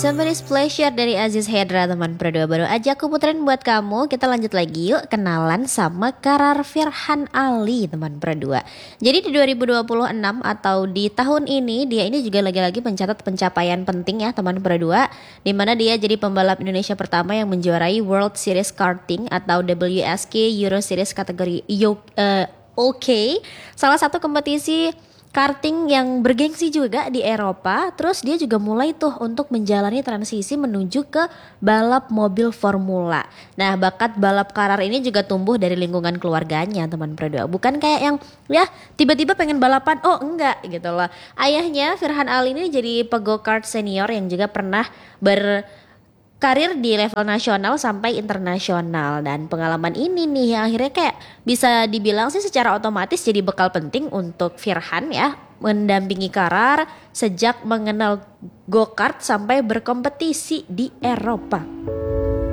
Somebody's Pleasure dari Aziz Hendra, teman berdua baru aja aku puterin buat kamu. Kita lanjut lagi yuk kenalan sama Karar Firhan Ali, teman berdua. Jadi di 2026 atau di tahun ini dia ini juga lagi-lagi mencatat pencapaian penting ya teman berdua, di mana dia jadi pembalap Indonesia pertama yang menjuarai World Series Karting atau WSK Euro Series kategori OK, salah satu kompetisi karting yang bergengsi juga di Eropa. Terus dia juga mulai tuh untuk menjalani transisi menuju ke balap mobil formula. Nah, bakat balap Karar ini juga tumbuh dari lingkungan keluarganya, teman berdua. Bukan kayak yang ya tiba-tiba pengen balapan, oh enggak gitu loh. Ayahnya Firhan Ali ini jadi pegokart senior yang juga pernah karir di level nasional sampai internasional, dan pengalaman ini nih yang akhirnya kayak bisa dibilang sih secara otomatis jadi bekal penting untuk Firhan ya, mendampingi Karar sejak mengenal go-kart sampai berkompetisi di Eropa.